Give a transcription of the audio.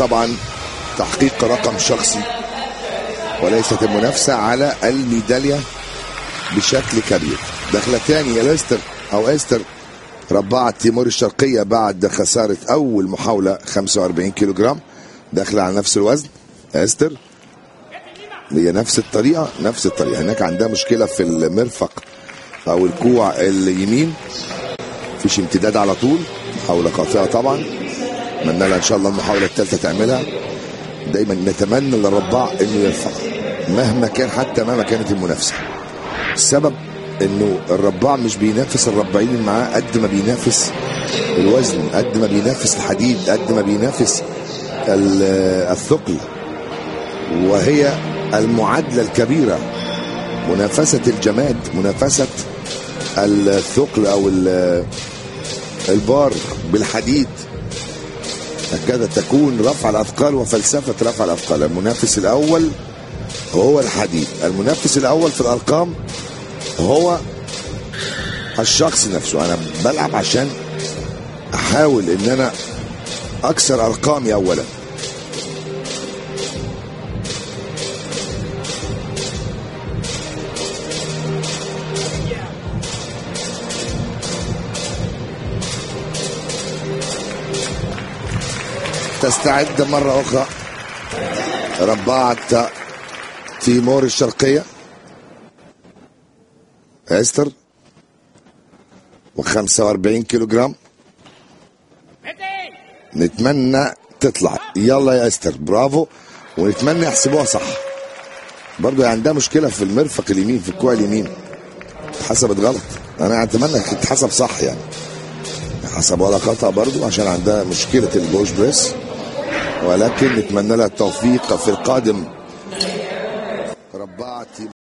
طبعا تحقيق رقم شخصي وليست المنافسة على الميدالية بشكل كبير. دخلة تاني يا ليستر أو إستر ربعت تيمور الشرقية بعد خسارة أول محاولة 45 كيلو جرام. داخلة على نفس الوزن إستر، هي نفس الطريقة هناك عندها مشكلة في المرفق أو الكوع اليمين، مفيش امتداد على طول. محاولة قاطعة طبعا، اتمنى لها ان شاء الله المحاولة الثالثة تعملها. دايما نتمنى للرباع انه يرفع مهما كان، حتى مهما كانت المنافسة. السبب انه الرباع مش بينافس الرباعين اللي معاه قد ما بينافس الوزن، قد ما بينافس الحديد، قد ما بينافس الثقل، وهي المعادلة الكبيرة، منافسة الجماد، منافسة الثقل او البار بالحديد. هكذا تكون رفع الأثقال وفلسفة رفع الأثقال. المنافس الأول هو الحديد، المنافس الأول في الأرقام هو الشخص نفسه. أنا بلعب عشان أحاول إن أنا أكسر أرقامي أولا. تستعد مرة أخرى رباعة تيمور الشرقية إستر، و45 كيلو جرام. نتمنى تطلع، يلا يا إستر، برافو، ونتمنى يحسبوها صح. برضو عندها مشكلة في المرفق اليمين، في الكوع اليمين اتحسبت غلط. أنا أتمنى تتحسب صح، يعني حسبوا لها خطأ برضو عشان عندها مشكلة البوش بريس، ولكن نتمنى لها التوفيق في القادم. رباعة